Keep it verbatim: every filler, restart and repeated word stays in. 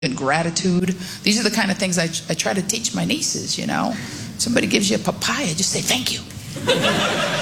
and gratitude. These are the kind of things I, I try to teach my nieces, you know. Somebody gives you a papaya, just say thank you.